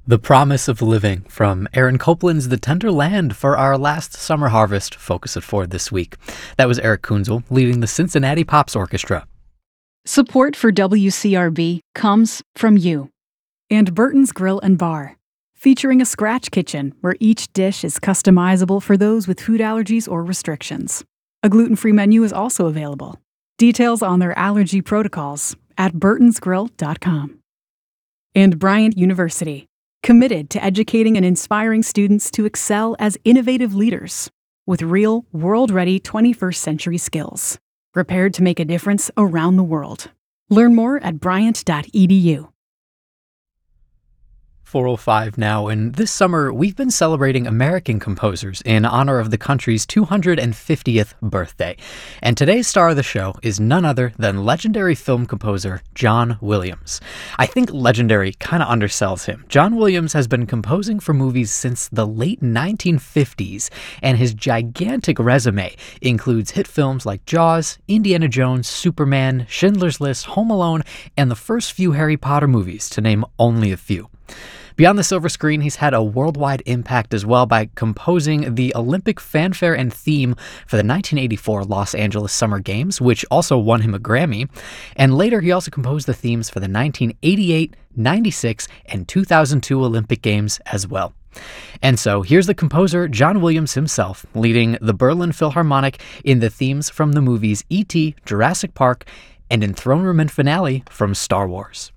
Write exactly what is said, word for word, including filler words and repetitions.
The Promise of Living from Aaron Copland's The Tender Land for our last summer harvest Focus at Ford this week. That was Eric Kunzel leading the Cincinnati Pops Orchestra. Support for W C R B comes from you. And Burton's Grill and Bar, featuring a scratch kitchen where each dish is customizable for those with food allergies or restrictions. A gluten-free menu is also available. Details on their allergy protocols at burtons grill dot com. And Bryant University, committed to educating and inspiring students to excel as innovative leaders with real, world-ready twenty-first century skills, prepared to make a difference around the world. Learn more at bryant dot e d u. four oh five now, and this summer we've been celebrating American composers in honor of the country's two hundred fiftieth birthday. And today's star of the show is none other than legendary film composer John Williams. I think legendary kind of undersells him. John Williams has been composing for movies since the late nineteen fifties, and his gigantic resume includes hit films like Jaws, Indiana Jones, Superman, Schindler's List, Home Alone, and the first few Harry Potter movies, to name only a few. Beyond the silver screen, he's had a worldwide impact as well by composing the Olympic fanfare and theme for the nineteen eighty-four Los Angeles Summer Games, which also won him a Grammy. And later, he also composed the themes for the nineteen eighty-eight, ninety-six, and two thousand two Olympic Games as well. And so here's the composer John Williams himself leading the Berlin Philharmonic in the themes from the movies E T, Jurassic Park, and in Throne Room and Finale from Star Wars.